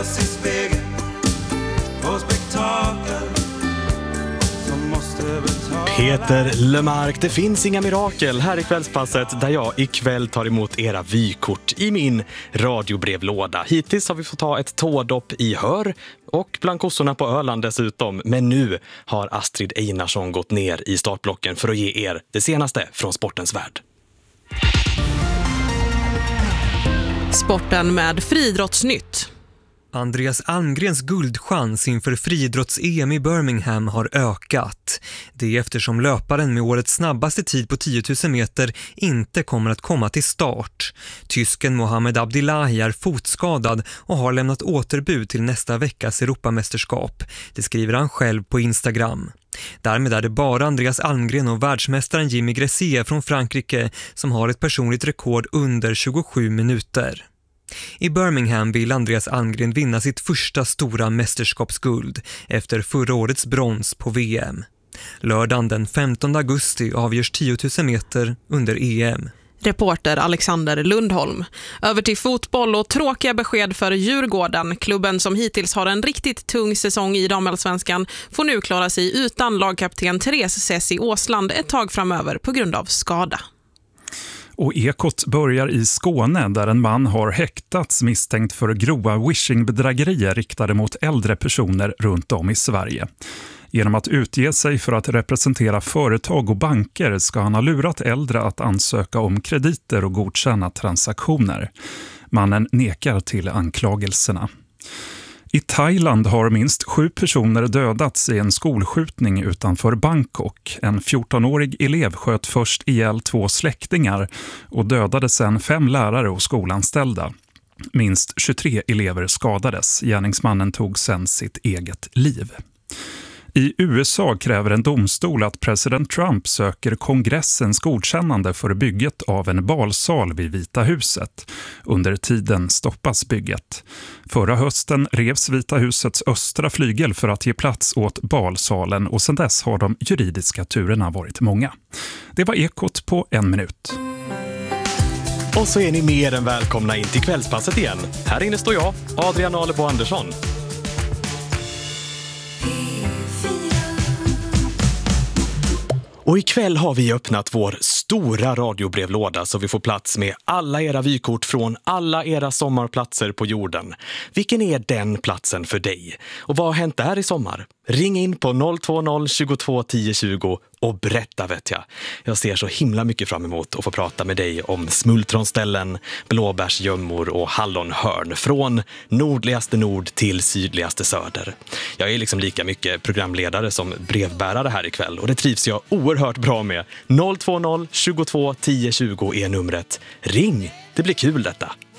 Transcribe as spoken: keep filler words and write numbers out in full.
oss i spegeln på spektakel som måste betala. Peter Lemark, det finns inga mirakel här i Kvällspasset där jag ikväll tar emot era vykort i min radiobrevlåda. Hittills har vi fått ta ett tådopp i Hör och bland kossorna på Öland dessutom. Men nu har Astrid Einarsson gått ner i startblocken för att ge er det senaste från sportens värld. Sporten med friidrottsnytt. Andreas Almgrens guldchans inför friidrotts-E M i Birmingham har ökat. Det är eftersom löparen med årets snabbaste tid på tio tusen meter inte kommer att komma till start. Tysken Mohamed Abdillahi är fotskadad och har lämnat återbud till nästa veckas Europamästerskap. Det skriver han själv på Instagram. Därmed är det bara Andreas Almgren och världsmästaren Jimmy Gressier från Frankrike som har ett personligt rekord under tjugosju minuter. I Birmingham vill Andreas Almgren vinna sitt första stora mästerskapsguld efter förra årets brons på V M. Lördagen den femtonde augusti avgörs tio tusen meter under E M. Reporter Alexander Lundholm. Över till fotboll och tråkiga besked för Djurgården. Klubben som hittills har en riktigt tung säsong i damallsvenskan får nu klara sig utan lagkapten Therese Sessi Åsland ett tag framöver på grund av skada. Och Ekot börjar i Skåne där en man har häktats misstänkt för grova wishing-bedrägerier riktade mot äldre personer runt om i Sverige. Genom att utge sig för att representera företag och banker ska han ha lurat äldre att ansöka om krediter och godkänna transaktioner. Mannen nekar till anklagelserna. I Thailand har minst sju personer dödats i en skolskjutning utanför Bangkok. En fjortonårig elev sköt först ihjäl två släktingar och dödade sedan fem lärare och skolanställda. Minst tjugotre elever skadades. Gärningsmannen tog sedan sitt eget liv. I U S A kräver en domstol att president Trump söker kongressens godkännande för bygget av en balsal vid Vita huset. Under tiden stoppas bygget. Förra hösten revs Vita husets östra flygel för att ge plats åt balsalen och sedan dess har de juridiska turerna varit många. Det var Ekot på en minut. Och så är ni mer än välkomna in till Kvällspasset igen. Här inne står jag, Adrian Alebo Andersson. Och ikväll har vi öppnat vår stora radiobrevlåda så vi får plats med alla era vykort från alla era sommarplatser på jorden. Vilken är den platsen för dig? Och vad har hänt där i sommar? Ring in på noll två noll tjugotvå tio tjugo och berätta vet jag. Jag ser så himla mycket fram emot att få prata med dig om smultronställen, blåbärsgömmor och hallonhörn från nordligaste nord till sydligaste söder. Jag är liksom lika mycket programledare som brevbärare här ikväll och det trivs jag oerhört bra med. noll två noll tjugotvå tio tjugo är numret. Ring, det blir kul detta.